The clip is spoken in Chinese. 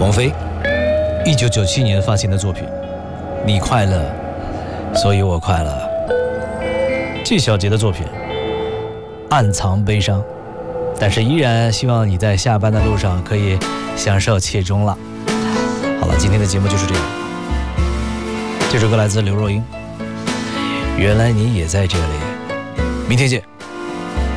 王菲1997年发行的作品《你快乐，所以我快乐》。纪晓婕的作品《暗藏悲伤》，但是依然希望你在下班的路上可以享受其中了。好了，今天的节目就是这样。这首歌来自刘若英，原来你也在这里。明天见。